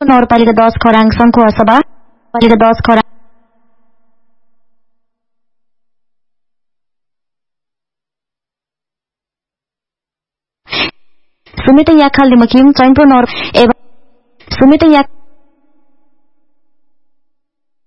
नगरपालिका 10 खराङ संखुवा सभा पालिका 10 खराङ सुमित याखाल लिमकिम चैनपुर नगर एवं सुमित